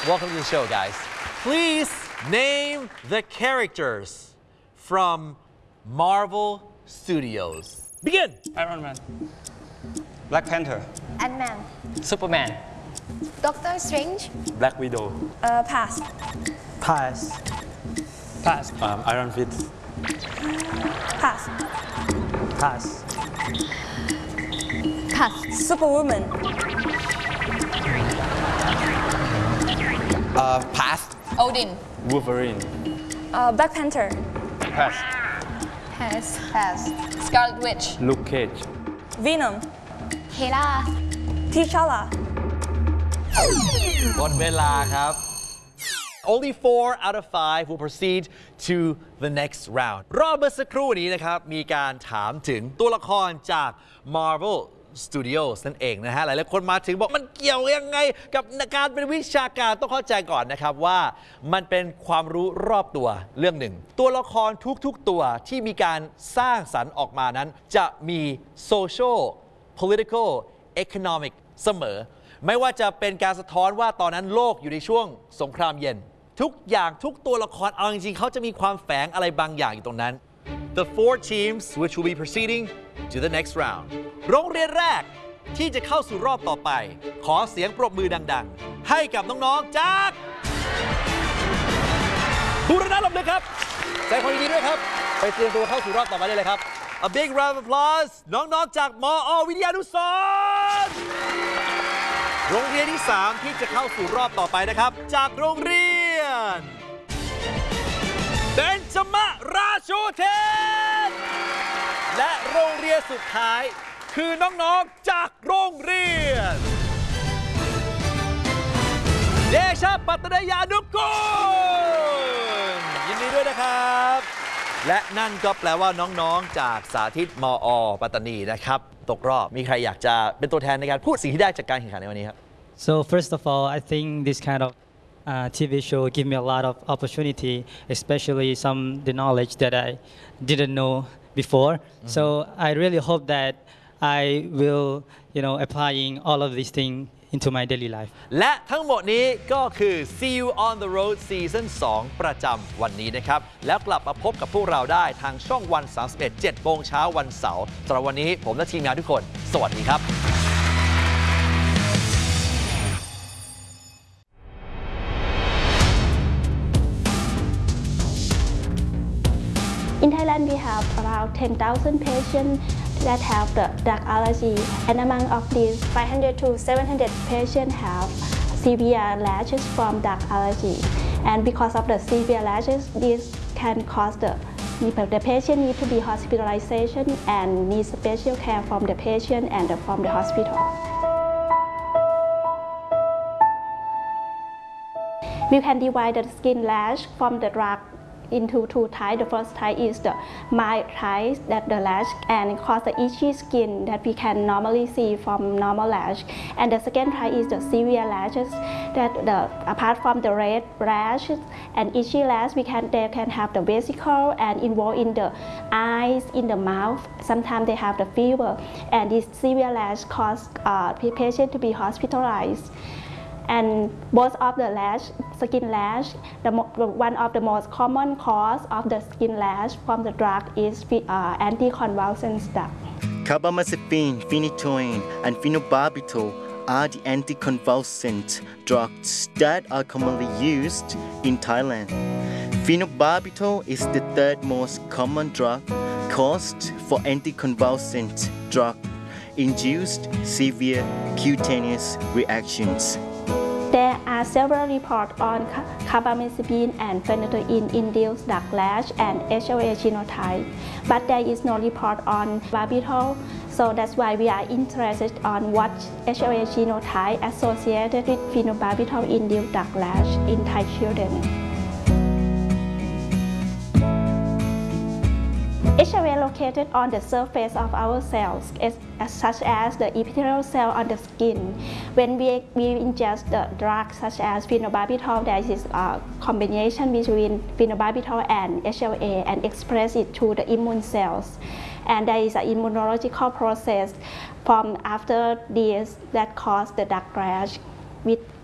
Welcome to the show, guys. Please name the characters from Marvel Studios. Begin. Iron Man. Black Panther. Ant-Man. Superman. Doctor Strange. Black Widow. Pass. Pass. Pass. Iron Fist. Pass. Pass. Pass. Superwoman. Pass. Odin. Wolverine. Black Panther. Pass. Pass. Pass. Scarlet Witch. Luke Cage. Venom. Hela. T'Challa. หมดเวลาครับ Only 4 out of 5 will proceed to the next round รอบเมื่อสักครู่นี้นะครับมีการถามถึงตัวละครจาก Marvel Studios นั่นเองนะฮะหลายๆคนมาถึงบอกมันเกี่ยวยังไงกับการเป็นวิชาการต้องเข้าใจก่อนนะครับว่ามันเป็นความรู้รอบตัวเรื่องหนึ่งตัวละครทุกๆตัวที่มีการสร้างสรรค์ออกมานั้นจะมี social political economic เสมอไม่ว่าจะเป็นการสะท้อนว่าตอนนั้นโลกอยู่ในช่วงสงครามเย็นทุกอย่างทุกตัวละครเอาจริงๆเขาจะมีความแฝงอะไรบางอย่างอยู่ตรงนั้น The 4 teams which will be proceeding to the next round โรงเรียนแรกที่จะเข้าสู่รอบต่อไปขอเสียงปรบมือดังๆให้กับน้องๆจากบูรณะลมเลยครับแสดงความยินดีด้วยครับไปเตรียมตัวเข้าสู่รอบต่อไปได้เลยครับ A big round of applause น้องๆจากมอ.วิทยานุสรณ์โรงเรียนที่ 3 ที่จะเข้าสู่รอบต่อไปนะครับจากโรงเรียนเบญจมราชูเทนและโรงเรียนสุดท้ายคือน้องๆจากโรงเรียนเดชะปัตตยานุกูลยินดีด้วยนะครับและนั่นก็แปลว่าน้องๆจากสาธิตมอ.ปัตตานีนะครับตกรอบมีใครอยากจะเป็นตัวแทนในการพูดสิ่งที่ได้จากการแข่งขันในวันนี้ครับ So first of all, I think this kind of TV show give me a lot of opportunity, especially the knowledge that I didn't know before. So I really hope that I will, applying all of these things into my daily life. และทั้งหมดนี้ก็คือ See You on the Road Season 2 ประจำวันนี้นะครับแล้วกลับมาพบกับพวกเราได้ทางช่องวัน 31 7 โมงเช้าวันเสาร์สำหรับวันนี้ผมและทีมงานทุกคนสวัสดีครับ In Thailand, we have around 10,000 patients that have the drug allergy, and among of these, 500 to 700 patients have severe rashes from drug allergy. And because of the severe rashes, this can cause the patient need to be hospitalization and need special care from the patient and from the hospital. We can divide the skin rash from the drug into 2 types. The first type is the mild type that the rash and cause the itchy skin that we can normally see from normal rash. And the second type is the severe rashes that apart from the red rashes and itchy rash, they can have the vesicle and involved in the eyes, in the mouth. Sometimes they have the fever, and this severe rash cause patient to be hospitalized. And both of the skin rash, one of the most common cause of the skin rash from the drug is anticonvulsant drug. Carbamazepine, phenytoin, and phenobarbital are the anticonvulsant drugs that are commonly used in Thailand. Phenobarbital is the 3rd most common drug caused for anticonvulsant drug-induced severe cutaneous reactions. There are several reports on carbamazepine and phenytoin-induced drug rash and HLA genotype, but there is no report on barbital, so that's why we are interested on what HLA genotype associated with phenobarbital-induced drug rash in Thai children. HLA located on the surface of our cells, such as the epithelial cell on the skin. When we ingest the drug such as phenobarbital, there is a combination between phenobarbital and HLA and express it to the immune cells. And there is an immunological process from after this that cause the drug rash with